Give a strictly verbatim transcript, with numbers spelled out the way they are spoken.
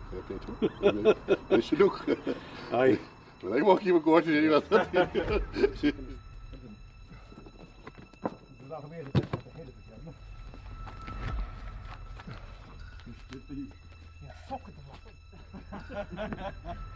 Dat deed hoor. Dat is genoeg. Hoi. Maar ik mag je mijn koortje zien wat dat is. Ja, fuck het.